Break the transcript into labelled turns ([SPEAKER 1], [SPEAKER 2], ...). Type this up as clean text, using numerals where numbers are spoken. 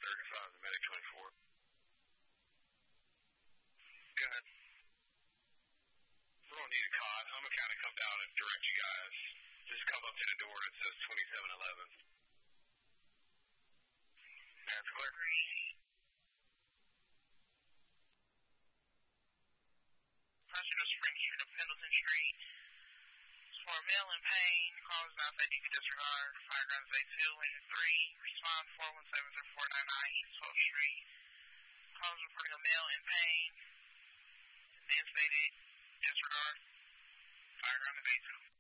[SPEAKER 1] 35, the medic 24. Go ahead. We don't need a cot. I'm going to kind of come down and direct you guys. Just come up to the door. It says 2711. That's clear.
[SPEAKER 2] Passenger Spring Street of Pendleton Street. For a male in pain, calls out that you can disregard. Firegrounds A2 and 3. Respond 417-0499 East 12th Street. Calls reporting a male in pain. Then stated disregard. Fireground of A2.